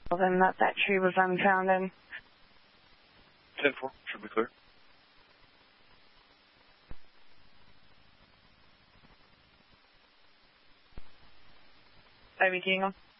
then that tree was unfound in. 10-4, should be clear. Ivy Tingle.